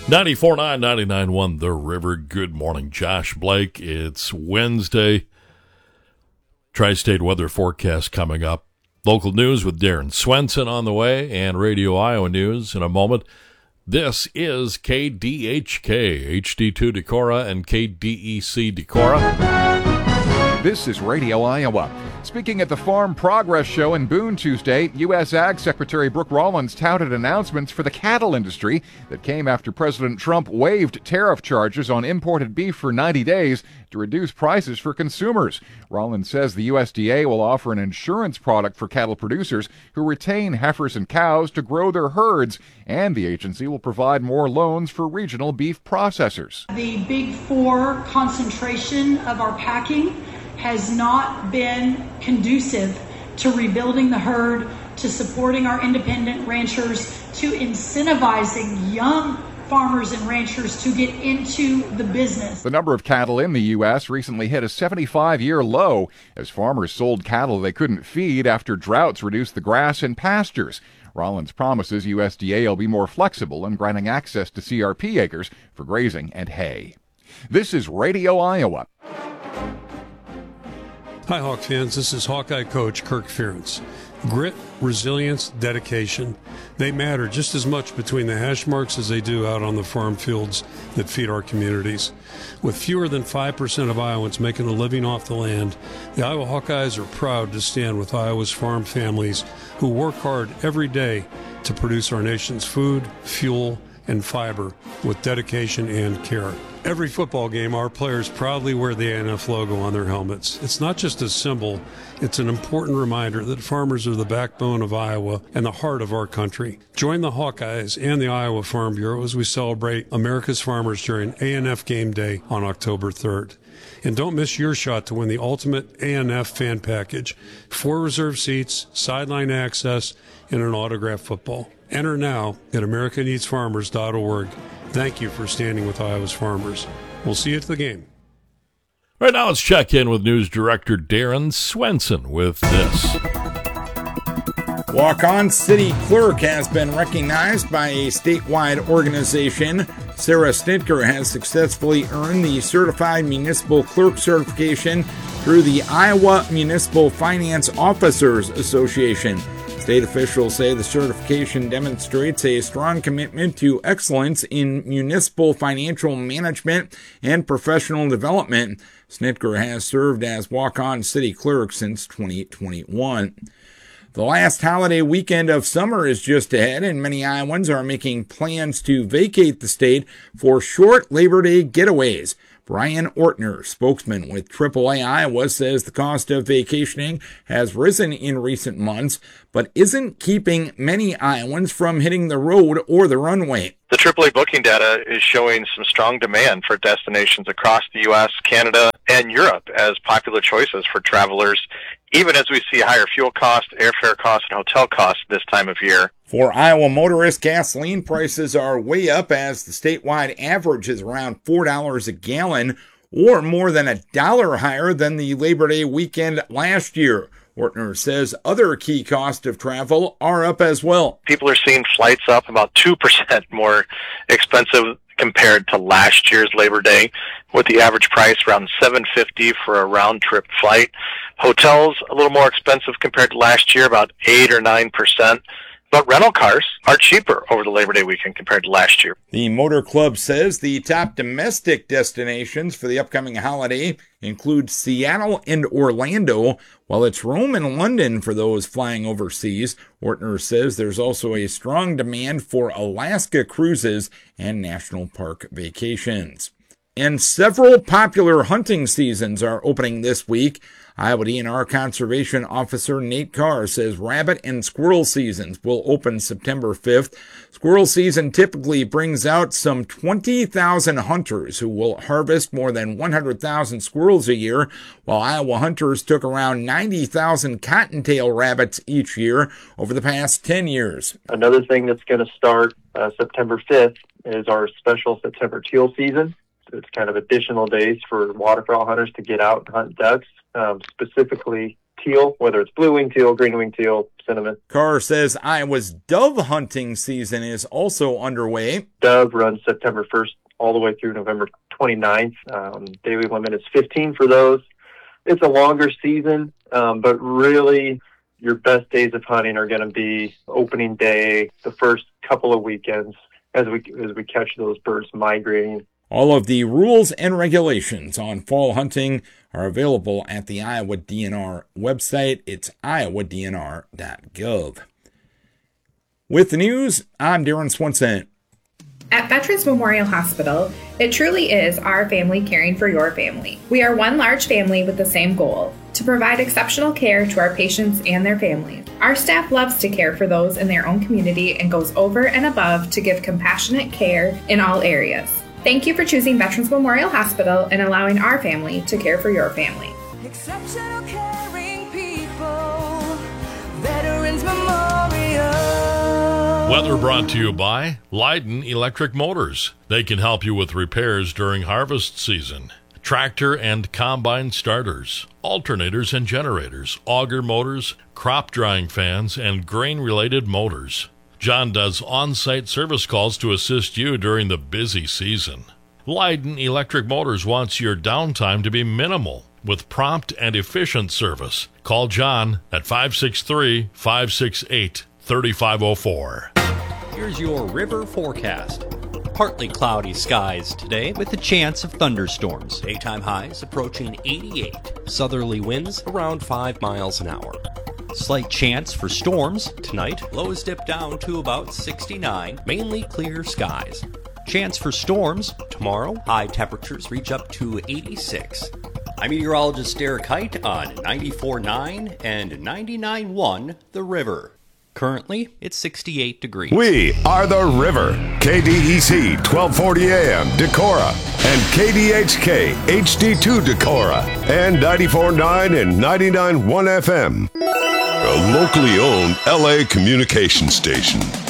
94.9, 99.1 The River. Good morning, Josh Blake. It's Wednesday. Tri-State weather forecast coming up. Local news with Darren Swenson on the way, and Radio Iowa news in a moment. This is KDHK, HD2 Decorah and KDEC Decorah. This is Radio Iowa. Speaking at the Farm Progress Show in Boone Tuesday, U.S. Ag Secretary Brooke Rollins touted announcements for the cattle industry that came after President Trump waived tariff charges on imported beef for 90 days to reduce prices for consumers. Rollins says the USDA will offer an insurance product for cattle producers who retain heifers and cows to grow their herds, and the agency will provide more loans for regional beef processors. The Big Four concentration of our packing has not been conducive to rebuilding the herd, to supporting our independent ranchers, to incentivizing young farmers and ranchers to get into the business. The number of cattle in the U.S. recently hit a 75-year low as farmers sold cattle they couldn't feed after droughts reduced the grass in pastures. Rollins promises USDA will be more flexible in granting access to CRP acres for grazing and hay. This is Radio Iowa. Hi, Hawk fans. This is Hawkeye coach Kirk Ferentz. Grit, resilience, dedication, they matter just as much between the hash marks as they do out on the farm fields that feed our communities. With fewer than 5% of Iowans making a living off the land, the Iowa Hawkeyes are proud to stand with Iowa's farm families who work hard every day to produce our nation's food, fuel, and fiber with dedication and care. Every football game, our players proudly wear the ANF logo on their helmets. It's not just a symbol, it's an important reminder that farmers are the backbone of Iowa and the heart of our country. Join the Hawkeyes and the Iowa Farm Bureau as we celebrate America's farmers during ANF Game Day on October 3rd. And don't miss your shot to win the ultimate ANF fan package: 4 reserved seats, sideline access, and an autographed football. Enter now at americaneedsfarmers.org. Thank you for standing with Iowa's farmers. We'll see you at the game. Right now, let's check in with News Director Darren Swenson with this. Walk-On City Clerk has been recognized by a statewide organization. Sarah Snitker has successfully earned the Certified Municipal Clerk certification through the Iowa Municipal Finance Officers Association. State officials say the certification demonstrates a strong commitment to excellence in municipal financial management and professional development. Snitker has served as walk-on city clerk since 2021. The last holiday weekend of summer is just ahead, and many Iowans are making plans to vacate the state for short Labor Day getaways. Brian Ortner, spokesman with AAA Iowa, says the cost of vacationing has risen in recent months, but isn't keeping many Iowans from hitting the road or the runway. The AAA booking data is showing some strong demand for destinations across the U.S., Canada, and Europe as popular choices for travelers, even as we see higher fuel costs, airfare costs, and hotel costs this time of year. For Iowa motorists, gasoline prices are way up as the statewide average is around $4 a gallon, or more than $1 higher than the Labor Day weekend last year. Ortner says other key costs of travel are up as well. People are seeing flights up about 2% more expensive compared to last year's Labor Day, with the average price around $7.50 for a round-trip flight. Hotels a little more expensive compared to last year, about 8 or 9%. But rental cars are cheaper over the Labor Day weekend compared to last year. The Motor Club says the top domestic destinations for the upcoming holiday include Seattle and Orlando, while it's Rome and London for those flying overseas. Ortner says there's also a strong demand for Alaska cruises and national park vacations. And several popular hunting seasons are opening this week. Iowa DNR Conservation Officer Nate Carr says rabbit and squirrel seasons will open September 5th. Squirrel season typically brings out some 20,000 hunters who will harvest more than 100,000 squirrels a year, while Iowa hunters took around 90,000 cottontail rabbits each year over the past 10 years. Another thing that's going to start September 5th is our special September teal season. It's kind of additional days for waterfowl hunters to get out and hunt ducks. Specifically, teal, whether it's blue-winged teal, green-winged teal, cinnamon. Carr says Iowa's dove hunting season is also underway. Dove runs September 1st all the way through November 29th. Daily limit is 15 for those. It's a longer season, but really your best days of hunting are going to be opening day, the first couple of weekends as we catch those birds migrating. All of the rules and regulations on fall hunting are available at the Iowa DNR website. It's iowadnr.gov. With the news, I'm Darren Swenson. At Veterans Memorial Hospital, it truly is our family caring for your family. We are one large family with the same goal, to provide exceptional care to our patients and their families. Our staff loves to care for those in their own community and goes over and above to give compassionate care in all areas. Thank you for choosing Veterans Memorial Hospital and allowing our family to care for your family. Exceptional caring people, Veterans Memorial. Weather brought to you by Leiden Electric Motors. They can help you with repairs during harvest season. Tractor and combine starters, alternators and generators, auger motors, crop drying fans, and grain-related motors. John does on-site service calls to assist you during the busy season. Leiden Electric Motors wants your downtime to be minimal with prompt and efficient service. Call John at 563-568-3504. Here's your river forecast. Partly cloudy skies today with a chance of thunderstorms. Daytime highs approaching 88. Southerly winds around 5 miles an hour. Slight chance for storms tonight. Lows dip down to about 69. Mainly clear skies. Chance for storms tomorrow. High temperatures reach up to 86. I'm meteorologist Derek Height on 94.9 and 99.1 The River. Currently, it's 68 degrees. We are The River, KDEC 1240 AM, Decorah, and KDHK HD2 Decorah, and 94.9 and 99.1 FM. A locally owned LA communication station.